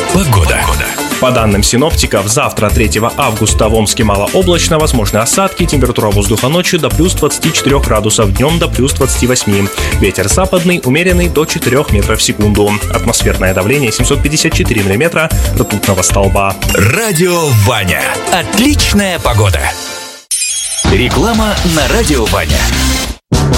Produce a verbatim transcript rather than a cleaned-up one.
Погода. По данным синоптиков, завтра, третьего августа, в Омске малооблачно, возможны осадки, температура воздуха ночью до плюс двадцати четырёх градусов, днем до плюс двадцати восьми. Ветер западный, умеренный до четырёх метров в секунду. Атмосферное давление семьсот пятьдесят четыре миллиметра ртутного столба. Радио Ваня. Отличная погода. Реклама на Радио Ваня.